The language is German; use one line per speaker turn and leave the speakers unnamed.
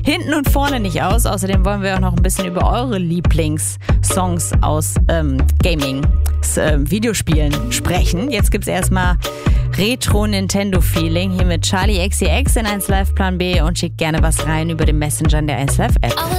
hinten und vorne nicht aus. Außerdem wollen wir auch noch ein bisschen über eure Lieblingssongs aus Gaming, Videospielen sprechen. Jetzt gibt's erstmal Retro-Nintendo-Feeling hier mit Charli XCX in 1Live Plan B und schickt gerne was rein über den Messenger in der 1Live App.